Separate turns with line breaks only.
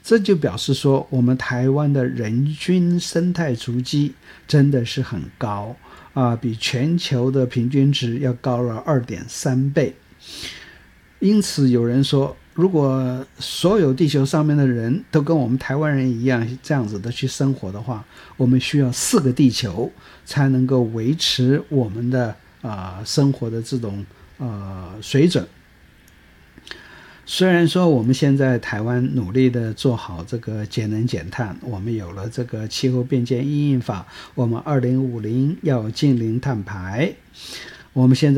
这就表示说我们台湾的人均生态足迹真的是很高比全球的平均值要高了 2.3 倍。因此有人说，如果所有地球上面的人都跟我们台湾人一样这样子的去生活的话，我们需要4个地球才能够维持我们的生活的这种水准。虽然说我们现在台湾努力的做好这个节能减碳，我们有了这个气候变迁因应法，我们2050要净零碳排，我们现在